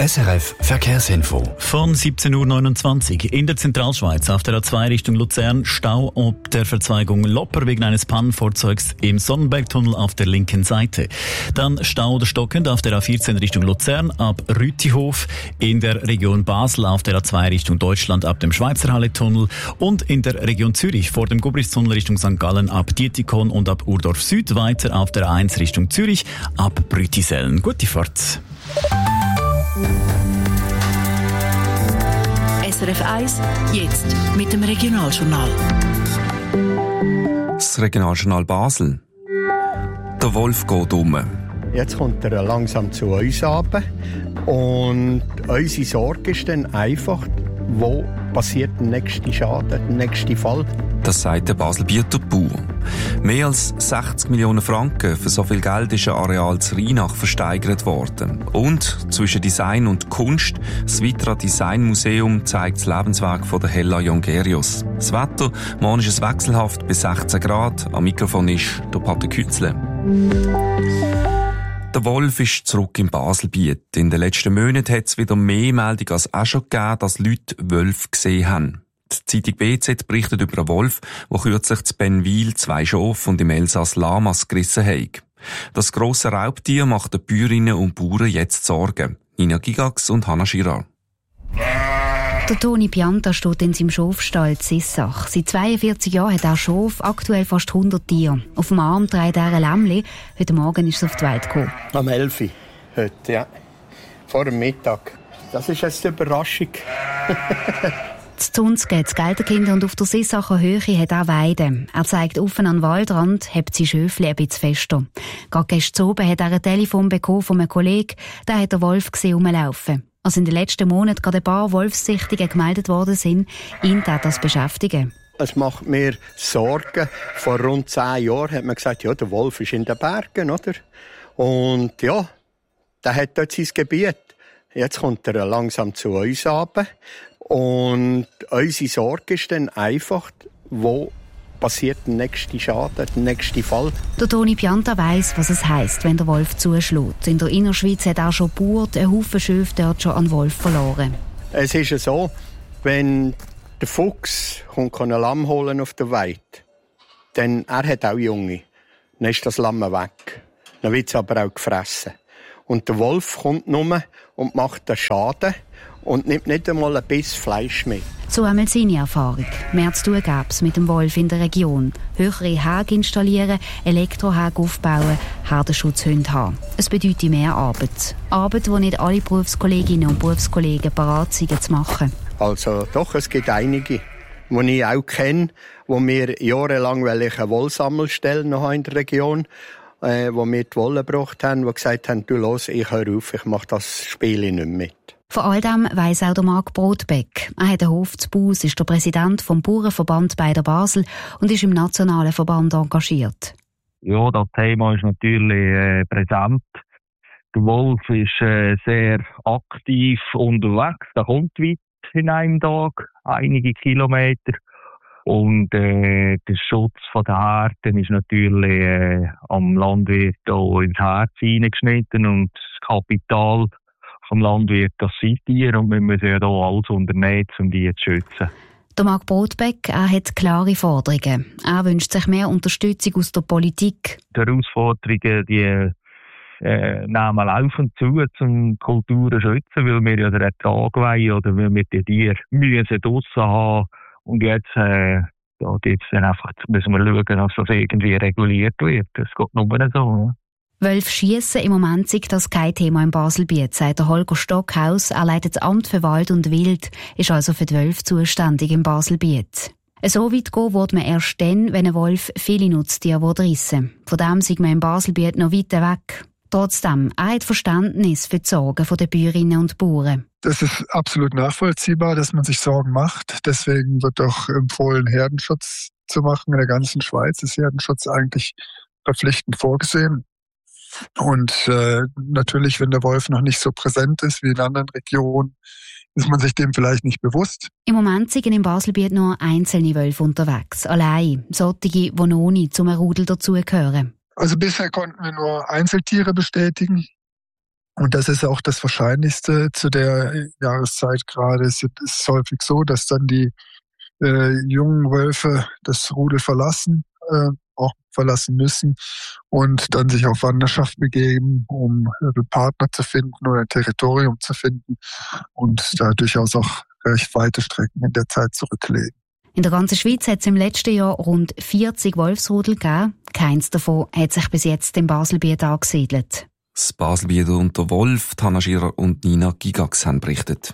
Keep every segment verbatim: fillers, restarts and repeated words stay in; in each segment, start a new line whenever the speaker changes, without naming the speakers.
S R F Verkehrsinfo.
Von siebzehn Uhr neunundzwanzig in der Zentralschweiz auf der A zwei Richtung Luzern Stau ob der Verzweigung Lopper wegen eines Pannenfahrzeugs im Sonnenbergtunnel auf der linken Seite. Dann Stau oder stockend auf der A vierzehn Richtung Luzern ab Rütihof, in der Region Basel auf der A zwei Richtung Deutschland ab dem Schweizerhalle-Tunnel und in der Region Zürich vor dem Gubristunnel Richtung Sankt Gallen ab Dietikon und ab Urdorf Süd, weiter auf der A eins Richtung Zürich ab Brütisellen. Gute Fahrt.
S R F eins, jetzt mit dem Regionaljournal.
Das Regionaljournal Basel. Der Wolf geht um.
Jetzt kommt er langsam zu uns runter. Und unsere Sorge ist dann einfach, wo passiert der nächste Schaden, der nächste Fall.
Das sagt der Baselbieter Bauer. Mehr als sechzig Millionen Franken für so viel Geld ist ein Areal zu Rheinach versteigert worden. Und zwischen Design und Kunst, das Vitra Design Museum zeigt das Lebenswerk von der Hella Jongerius. Das Wetter, morgen ist es wechselhaft bis sechzehn Grad. Am Mikrofon ist der Pater Kützle. Der Wolf ist zurück im Baselbiet. In den letzten Monaten hat es wieder mehr Meldungen als auch schon gegeben, dass Leute Wölfe gesehen haben. Die Zeitung B Z berichtet über einen Wolf, der kürzlich zu Benwil zwei Schafe und im Elsass Lamas gerissen hat. Das grosse Raubtier macht den Bäuerinnen und Bauern jetzt Sorgen. Nina Gigax und Hanna Girard.
Der Toni Pianta steht in seinem Schafstall Zissach. Seit zweiundvierzig Jahren hat er Schaf, aktuell fast hundert Tiere. Auf dem Arm trägt er ein Lämmli. Heute Morgen ist es auf die Weide gekommen.
Am elf Uhr heute, ja. Vor dem Mittag. Das ist jetzt eine Überraschung.
Zu Zunz geht es Gelderkinder und auf der Sissacher Höhe hat er Weide. Er zeigt offen an den Waldrand, hebt sein Schöfli ein bisschen fester. Gerade gestern oben hat er ein Telefon bekommen von einem Kollegen, der hat den Wolf gesehen rumlaufen. Als in den letzten Monaten gerade ein paar Wolfssichtungen gemeldet worden sind, ihn tat das beschäftigen.
Es macht mir Sorgen. Vor rund zehn Jahren hat man gesagt, ja, der Wolf ist in den Bergen, oder? Und ja, der hat dort sein Gebiet. Jetzt kommt er langsam zu uns runter. Und unsere Sorge ist dann einfach, wo passiert der nächste Schaden, der nächste Fall.
Der Toni Pianta weiss, was es heisst, wenn der Wolf zuschlägt. In der Innerschweiz hat er schon gebaut, ein Haufen Schöfe dort schon an Wolf verloren.
Es ist ja so, wenn der Fuchs kommt ein Lamm holen auf der Weide, dann er hat auch Junge, dann ist das Lamm weg. Dann wird es aber auch gefressen. Und der Wolf kommt nur und macht den Schaden und nimmt nicht einmal ein bisschen Fleisch mit.
So einmal seine Erfahrung. Mehr zu tun gäbe es mit dem Wolf in der Region. Höhere Häge installieren, Elektrohäge aufbauen, Herdenschutzhunde haben. Es bedeutet mehr Arbeit. Arbeit, die nicht alle Berufskolleginnen und Berufskollegen bereit sind zu machen.
Also doch, es gibt einige, die ich auch kenne, wo wir jahrelang eine Wollsammelstelle noch in der Region äh, wo wir die Wolle gebracht haben, die gesagt haben, du los, ich höre auf, ich mache das Spiel nicht mit.
Von all dem weiss auch der Marc Brotbeck. Er hat einen Hof zu Baus, ist der Präsident vom Bauernverband bei der Basel und ist im nationalen Verband engagiert.
Ja, das Thema ist natürlich äh, präsent. Der Wolf ist äh, sehr aktiv unterwegs. Der kommt weit in einem Tag, einige Kilometer. Und äh, der Schutz von der Herden ist natürlich äh, am Landwirt auch ins Herz hineingeschnitten. Und das Kapital vom Landwirt, das sind Tiere. Und wir müssen ja da alles unternehmen, um die zu schützen.
Der Marc Brotbeck, er hat klare Forderungen. Er wünscht sich mehr Unterstützung aus der Politik.
Die Herausforderungen, die äh, nehmen laufend zu, um Kulturen zu schützen, weil wir ja den Ertrag wollen oder weil wir die Tiere müssen draussen haben. Und jetzt äh, da gibt's dann einfach, müssen wir schauen, dass das irgendwie reguliert wird. Das geht nur so. Ne?
Wölfe schiessen im Moment sei das kein Thema im Baselbiet, sagt der Holger Stockhaus. Er leitet das Amt für Wald und Wild, ist also für die Wölfe zuständig im Baselbiet. So weit gehen würde man erst dann, wenn ein Wolf viele Nutztiere rissen würde. Von dem sind wir im Baselbiet noch weit weg. Trotzdem, er hat Verständnis für die Sorgen der Bäuerinnen und Bauern.
Das ist absolut nachvollziehbar, dass man sich Sorgen macht. Deswegen wird auch empfohlen, Herdenschutz zu machen. In der ganzen Schweiz ist Herdenschutz eigentlich verpflichtend vorgesehen. Und äh, natürlich, wenn der Wolf noch nicht so präsent ist wie in anderen Regionen, ist man sich dem vielleicht nicht bewusst.
Im Moment sind im Baselbiet nur einzelne Wölfe unterwegs, allein. Solche, die noch nicht zum Rudel dazugehören.
Also bisher konnten wir nur Einzeltiere bestätigen. Und das ist auch das Wahrscheinlichste zu der Jahreszeit gerade. Es ist häufig so, dass dann die äh, jungen Wölfe das Rudel verlassen, äh, auch verlassen müssen und dann sich auf Wanderschaft begeben, um einen Partner zu finden oder ein Territorium zu finden und da durchaus auch recht weite Strecken in der Zeit zurücklegen.
In der ganzen Schweiz hat es im letzten Jahr rund vierzig Wolfsrudel gegeben. Keins davon hat sich bis jetzt im Baselbiet angesiedelt.
Das Baselbiet und der Wolf, Hanna Schirer und Nina Gigax haben berichtet.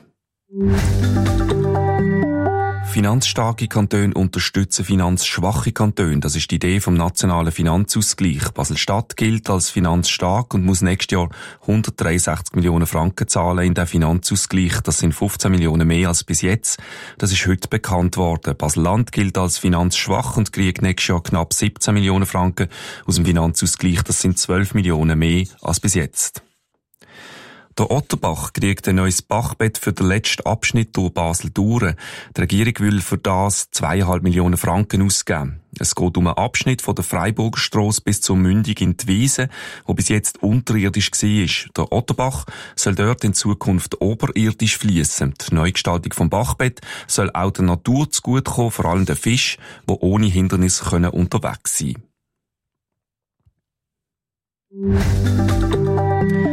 Finanzstarke Kantone unterstützen finanzschwache Kantone. Das ist die Idee vom nationalen Finanzausgleich. Basel-Stadt gilt als finanzstark und muss nächstes Jahr hundertdreiundsechzig Millionen Franken zahlen in den Finanzausgleich. Das sind fünfzehn Millionen mehr als bis jetzt. Das ist heute bekannt worden. Basel-Land gilt als finanzschwach und kriegt nächstes Jahr knapp siebzehn Millionen Franken aus dem Finanzausgleich. Das sind zwölf Millionen mehr als bis jetzt. Der Otterbach kriegt ein neues Bachbett für den letzten Abschnitt durch Basel durch. Die Regierung will für das zweieinhalb Millionen Franken ausgeben. Es geht um einen Abschnitt von der Freiburger Strasse bis zur Mündung in die Wiese, wo bis jetzt unterirdisch war. Der Otterbach soll dort in Zukunft oberirdisch fließen. Die Neugestaltung vom Bachbett soll auch der Natur zugutekommen, vor allem den Fisch, die ohne Hindernis können unterwegs sein können.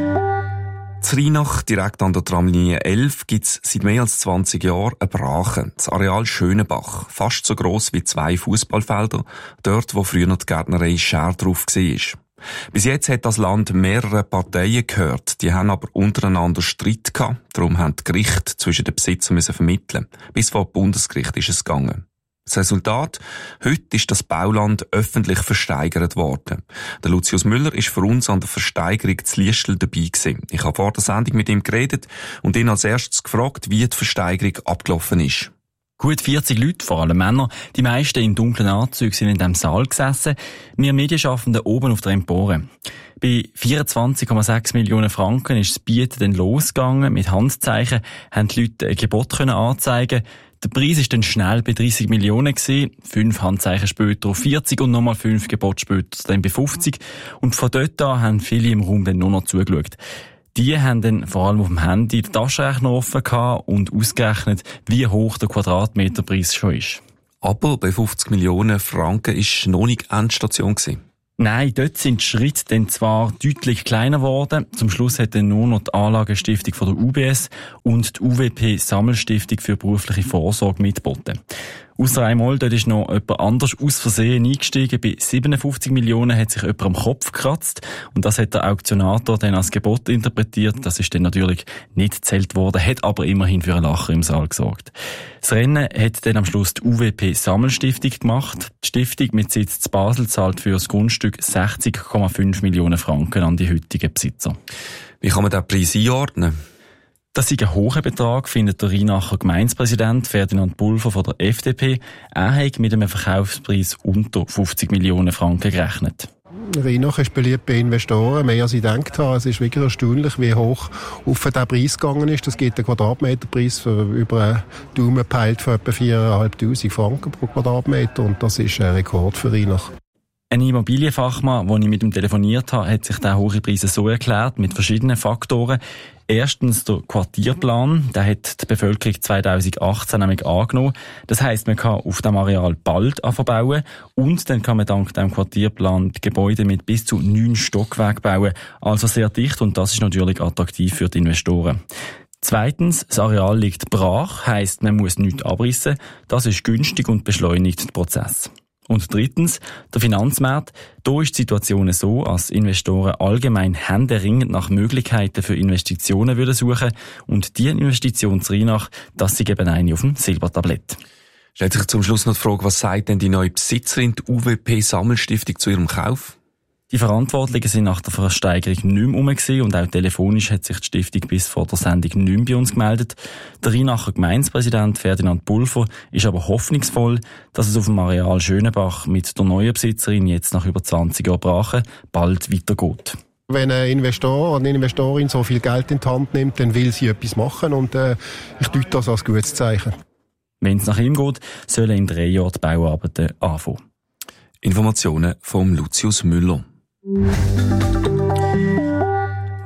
In Rheinach, direkt an der Tramlinie elf, gibt's seit mehr als zwanzig Jahren eine Brache. Das Areal Schönenbach. Fast so gross wie zwei Fußballfelder. Dort, wo früher noch die Gärtnerei Schär drauf war. Bis jetzt hat das Land mehrere Parteien gehört. Die haben aber untereinander Streit gehabt. Darum haben die Gerichte zwischen den Besitzern müssen vermitteln. Bis vor das Bundesgericht ist es gegangen. Das Resultat? Heute ist das Bauland öffentlich versteigert worden. Der Lucius Müller ist für uns an der Versteigerung zu Liestel dabei gewesen. Ich habe vor der Sendung mit ihm geredet und ihn als erstes gefragt, wie die Versteigerung abgelaufen ist.
Gut vierzig Leute, vor allem Männer, die meisten in dunklen Anzügen, sind in diesem Saal gesessen, wir Medienschaffenden oben auf der Empore. Bei vierundzwanzig Komma sechs Millionen Franken ist das Bieten dann losgegangen. Mit Handzeichen haben die Leute ein Gebot können anzeigen. Der Preis war dann schnell bei dreissig Millionen gewesen, fünf Handzeichen später auf vierzig und nochmal fünf Gebote später dann bei fünfzig. Und von dort an haben viele im Raum dann nur noch zugeschaut. Die haben dann vor allem auf dem Handy den Taschenrechner offen gehabt und ausgerechnet, wie hoch der Quadratmeterpreis schon ist.
Aber bei fünfzig Millionen Franken ist noch nicht Endstation gewesen.
Nein, dort sind die Schritte dann zwar deutlich kleiner geworden. Zum Schluss hat dann nur noch die Anlagenstiftung von der U B S und die U W P Sammelstiftung für berufliche Vorsorge mitgeboten. Ausser einmal, dort ist noch jemand anders aus Versehen eingestiegen. Bei siebenundfünfzig Millionen hat sich jemand am Kopf gekratzt. Und das hat der Auktionator dann als Gebot interpretiert. Das ist dann natürlich nicht gezählt worden, hat aber immerhin für einen Lacher im Saal gesorgt. Das Rennen hat dann am Schluss die U W P Sammelstiftung gemacht. Die Stiftung mit Sitz in Basel zahlt für das Grundstück sechzig Komma fünf Millionen Franken an die heutigen Besitzer.
Wie kann man den Preis einordnen?
Das ist ein hoher Betrag, findet der Rheinacher Gemeindepräsident Ferdinand Pulver von der F D P. Er hat mit einem Verkaufspreis unter fünfzig Millionen Franken gerechnet.
Rheinach ist beliebt bei Investoren, mehr als ich gedacht habe. Es ist wirklich erstaunlich, wie hoch auf den Preis gegangen ist. Das gibt einen Quadratmeterpreis für über einen Daumen peilt von etwa viertausendfünfhundert Franken pro Quadratmeter. Und das ist ein Rekord für Rheinach.
Ein Immobilienfachmann, den ich mit ihm telefoniert habe, hat sich den hohen Preis so erklärt, mit verschiedenen Faktoren. Erstens der Quartierplan, der hat die Bevölkerung zweitausendachtzehn nämlich angenommen. Das heisst, man kann auf dem Areal bald anbauen und dann kann man dank dem Quartierplan die Gebäude mit bis zu neun Stockwerken bauen. Also sehr dicht und das ist natürlich attraktiv für die Investoren. Zweitens, das Areal liegt brach, heisst, man muss nichts abrissen. Das ist günstig und beschleunigt den Prozess. Und drittens, der Finanzmarkt. Da ist die Situation so, als Investoren allgemein händeringend nach Möglichkeiten für Investitionen würden suchen. Und die Investition zu Rheinach, das ist eben eine auf dem Silbertablett.
Stellt sich zum Schluss noch die Frage, was sagt denn die neue Besitzerin, die U W P Sammelstiftung, zu ihrem Kauf?
Die Verantwortlichen sind nach der Versteigerung nicht mehr rum gewesen und auch telefonisch hat sich die Stiftung bis vor der Sendung nicht mehr bei uns gemeldet. Der Rheinacher Gemeindepräsident Ferdinand Pulver ist aber hoffnungsvoll, dass es auf dem Areal Schönenbach mit der neuen Besitzerin jetzt nach über zwanzig Jahren Brache bald weitergeht.
Wenn ein Investor oder eine Investorin so viel Geld in die Hand nimmt, dann will sie etwas machen und äh, ich deute das als gutes Zeichen.
Wenn es nach ihm geht, sollen in drei Jahren die Bauarbeiten anfangen.
Informationen vom Lucius Müller.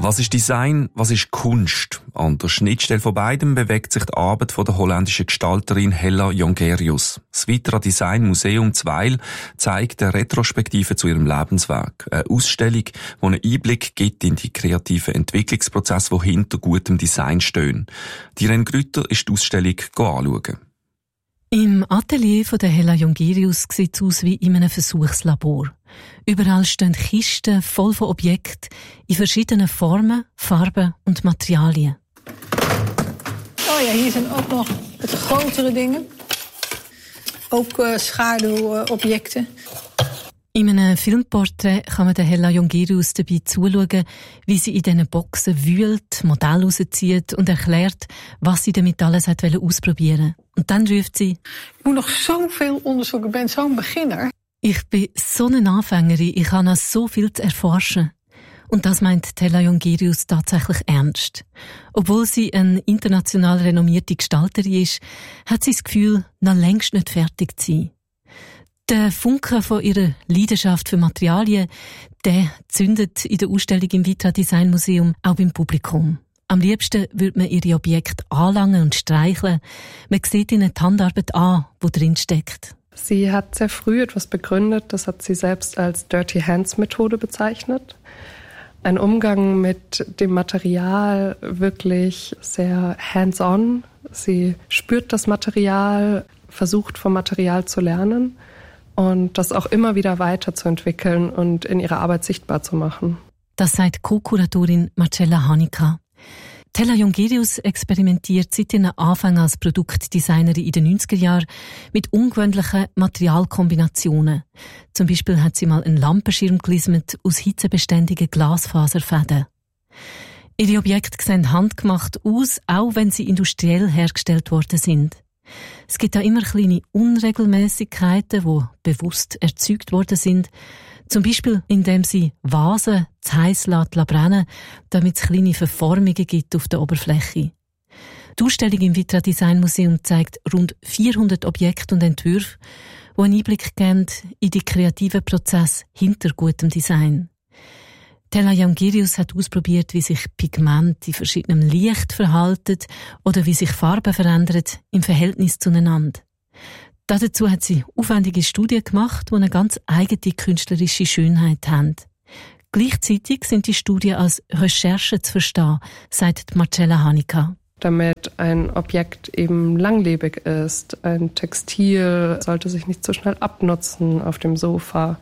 Was ist Design, was ist Kunst? An der Schnittstelle von beidem bewegt sich die Arbeit von der holländischen Gestalterin Hella Jongerius. Das Vitra Design Museum Zweil zeigt eine Retrospektive zu ihrem Lebenswerk. Eine Ausstellung, die einen Einblick gibt in die kreativen Entwicklungsprozesse, die hinter gutem Design stehen. Die Irene Grütter ist die Ausstellung anschauen.
Im Atelier von der Hella Jongerius sieht es aus wie in einem Versuchslabor. Überall stehen Kisten voll von Objekten in verschiedenen Formen, Farben und Materialien.
Oh ja, hier zijn ook nog wat grotere dingen. Ook uh, schaduwobjecten.
In einem Filmporträt kann man der Hella Jongerius dabei zuschauen, wie sie in diesen Boxen wühlt, Modelle rauszieht und erklärt, was sie damit alles hat ausprobieren. Und dann ruft sie:
Ich muss noch so viel onderzoeken, ich bin so ein Beginner.
Ich bin so eine Anfängerin, ich habe noch so viel zu erforschen. Und das meint Hella Jongerius tatsächlich ernst. Obwohl sie eine international renommierte Gestalterin ist, hat sie das Gefühl, noch längst nicht fertig zu sein. Der Funke von ihrer Leidenschaft für Materialien, der zündet in der Ausstellung im Vitra Design Museum auch beim Publikum. Am liebsten würde man ihre Objekte anlangen und streicheln. Man sieht ihnen die Handarbeit an, die drin steckt.
Sie hat sehr früh etwas begründet, das hat sie selbst als Dirty Hands Methode bezeichnet. Ein Umgang mit dem Material wirklich sehr hands-on. Sie spürt das Material, versucht vom Material zu lernen und das auch immer wieder weiterzuentwickeln und in ihrer Arbeit sichtbar zu machen.
Das sagt Co-Kuratorin Marcella Hanika. Hella Jongerius experimentiert seit ihrem Anfang als Produktdesignerin in den neunziger Jahren mit ungewöhnlichen Materialkombinationen. Zum Beispiel hat sie mal einen Lampenschirm gelismet aus hitzebeständigen Glasfaserfäden. Ihre Objekte sehen handgemacht aus, auch wenn sie industriell hergestellt worden sind. Es gibt auch immer kleine Unregelmäßigkeiten, die bewusst erzeugt worden sind. Zum Beispiel, indem sie Vasen zu heiss brennen, damit es kleine Verformungen gibt auf der Oberfläche. Die Ausstellung im Vitra Design Museum zeigt rund vierhundert Objekte und Entwürfe, die einen Einblick geben in die kreativen Prozesse hinter gutem Design. Hella Jongerius hat ausprobiert, wie sich Pigmente in verschiedenem Licht verhalten oder wie sich Farben verändern im Verhältnis zueinander. Dazu hat sie aufwendige Studien gemacht, die eine ganz eigene künstlerische Schönheit haben. Gleichzeitig sind die Studien als Recherche zu verstehen, sagt Marcella Hanika.
Damit ein Objekt eben langlebig ist. Ein Textil sollte sich nicht so schnell abnutzen auf dem Sofa,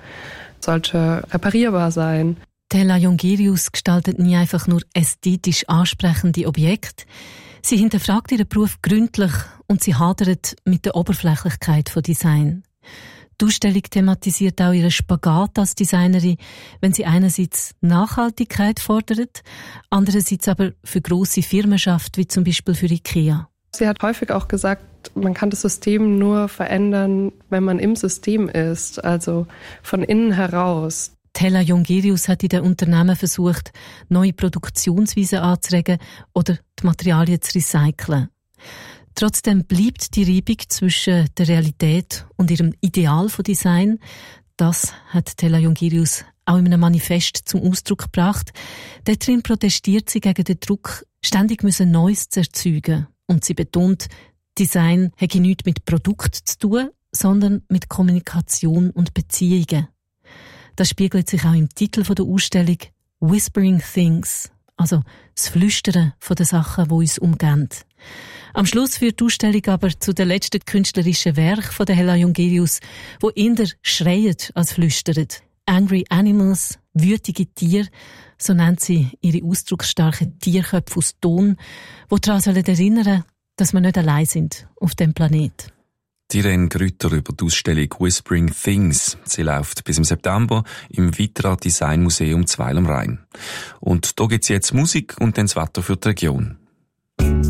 sollte reparierbar sein.
Hella Jongerius gestaltet nie einfach nur ästhetisch ansprechende Objekte. Sie hinterfragt ihren Beruf gründlich und sie hadert mit der Oberflächlichkeit von Design. Die Ausstellung thematisiert auch ihren Spagat als Designerin, wenn sie einerseits Nachhaltigkeit fordert, andererseits aber für grosse Firmen schafft, wie zum Beispiel für IKEA.
Sie hat häufig auch gesagt, man kann das System nur verändern, wenn man im System ist, also von innen heraus.
Hella Jongerius hat in den Unternehmen versucht, neue Produktionsweisen anzuregen oder die Materialien zu recyceln. Trotzdem bleibt die Reibung zwischen der Realität und ihrem Ideal von Design. Das hat Hella Jongerius auch in einem Manifest zum Ausdruck gebracht. Darin protestiert sie gegen den Druck, ständig Neues zu erzeugen. Und sie betont, Design habe nichts mit Produkt zu tun, sondern mit Kommunikation und Beziehungen. Das spiegelt sich auch im Titel der Ausstellung «Whispering Things», also das Flüstern von den Sachen, die uns umgeben. Am Schluss führt die Ausstellung aber zu den letzten künstlerischen Werken von der Hella Jongerius, die eher schreien als flüstern. «Angry Animals», wütige Tiere, so nennt sie ihre ausdrucksstarken Tierköpfe aus Ton, die daran erinnern sollen, dass wir nicht allein sind auf dem Planeten.
Irene Grütter über die Ausstellung «Whispering Things». Sie läuft bis im September im Vitra Design Museum Zweil am Rhein. Und da gibt's jetzt Musik und dann das Wetter für die Region.